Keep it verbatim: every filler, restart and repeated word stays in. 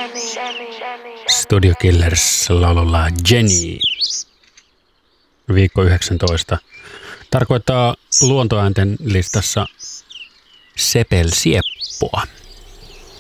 Studio Killers laululla Jenny. Viikko yhdeksäntoista tarkoittaa luontoäänten listassa Sepel Sieppoa.